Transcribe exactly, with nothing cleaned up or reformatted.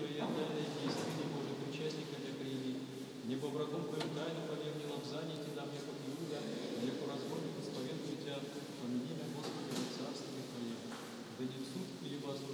Твои отдельные действия, Боже, причастника для приими, небо врагом Твоим тайну поверни лобзание, Ти дам, яко Иуда, яко разбойник исповедую Тебя, помяни меня, Господи, во царстве Твоем. Да не в суд или во зло